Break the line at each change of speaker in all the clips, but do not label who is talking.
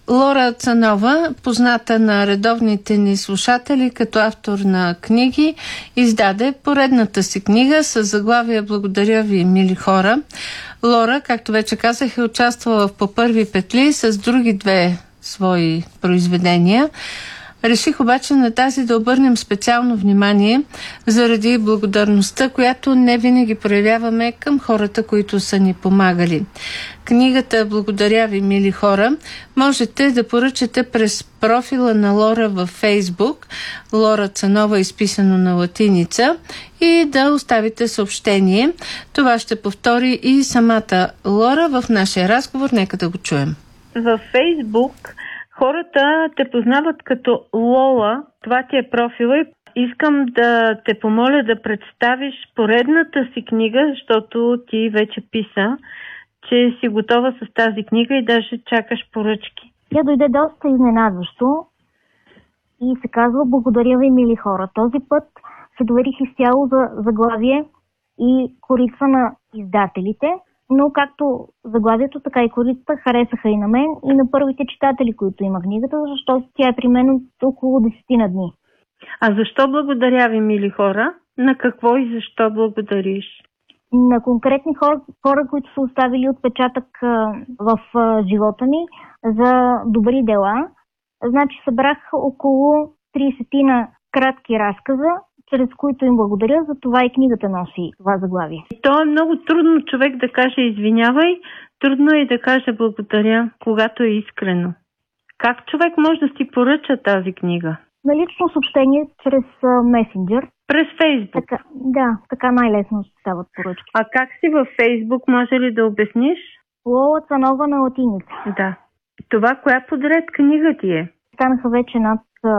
Лора Цанова, позната на редовните ни слушатели като автор на книги, издаде поредната си книга с заглавие "Благодаря ви, мили хора". Лора, както вече казах, е участвала в "По първи петли" с други две свои произведения. Реших обаче на тази да обърнем специално внимание заради благодарността, която не винаги проявяваме към хората, които са ни помагали. Книгата "Благодаря ви, мили хора" можете да поръчате през профила на Лора във Фейсбук, Лора Цанова изписано на латиница, и да оставите съобщение. Това ще повтори и самата Лора в нашия разговор. Нека да го чуем.
Във Фейсбук хората те познават като Лола, това ти е профила, и искам да те помоля да представиш поредната си книга, защото ти вече писа, че си готова с тази книга и даже чакаш поръчки.
Тя дойде доста изненадващо и се казва "Благодаря ви, мили хора". Този път се доверих изцяло за заглавие и корица на издателите, но както заглавието, така и корицата харесаха и на мен, и на първите читатели, които има книгата, защото тя е при мен от около 10 на дни.
А защо "Благодаря ви, мили хора"? На какво и защо благодариш?
На конкретни хора, които са оставили отпечатък в живота ми за добри дела. Значи събрах около 30 на кратки разказа, чрез които им благодаря, за това и книгата носи това заглавие.
То е много трудно човек да каже "извинявай", трудно е да каже "благодаря", когато е искрено. Как човек може да си поръча тази книга?
На лично съобщение чрез месенджер.
През Фейсбук?
Така най-лесно се стават поръчки.
А как си във Фейсбук, може ли да обясниш?
Лола Цанова на латиница.
Да. Това коя подред книга ти е?
Станаха вече над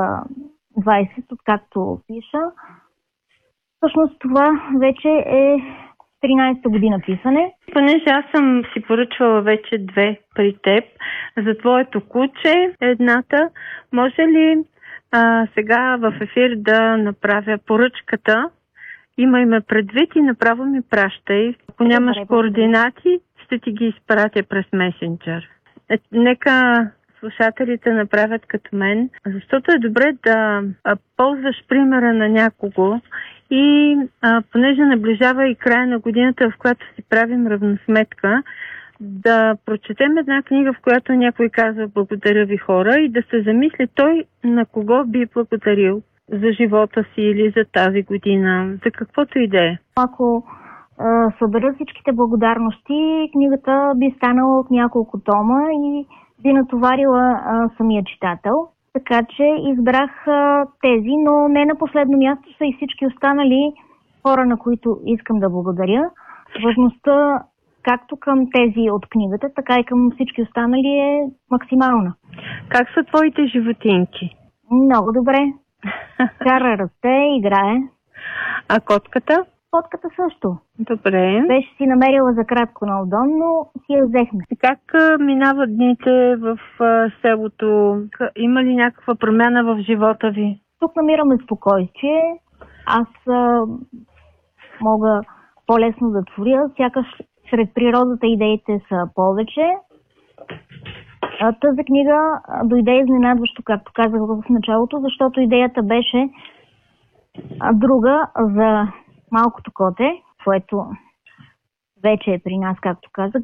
20, откакто пиша. Всъщност това вече е 13-та година писане.
Понеже аз съм си поръчвала вече две при теб, за твоето куче едната, може ли сега в ефир да направя поръчката? Имай ме предвид и направо ми пращай. Ако нямаш координати, ще ти ги изпратя през месенджер. Нека слушателите направят като мен, защото е добре да ползваш примера на някого и понеже наближава и края на годината, в която си правим равносметка, да прочетем една книга, в която някой казва "Благодаря ви, хора", и да се замисли той на кого би благодарил за живота си или за тази година, за каквото и да е.
Ако събера всичките благодарности, книгата би станала от няколко тома и би натоварила самия читател. Така че избрах тези, но не на последно място са и всички останали хора, на които искам да благодаря. Важността както към тези от книгата, така и към всички останали е максимална.
Как са твоите животинки?
Много добре. Кара расте, играе.
А котката?
Котката също.
Добре.
Беше си намерила за кратко на удон, но си я взехме.
Как минават дните в селото? Има ли някаква промяна в живота ви?
Тук намираме спокойствие. Аз мога по-лесно да творя. Сякаш сред природата идеите са повече. Тази книга дойде изненадващо, както казах в началото, защото идеята беше друга за малкото коте, което вече е при нас, както казах.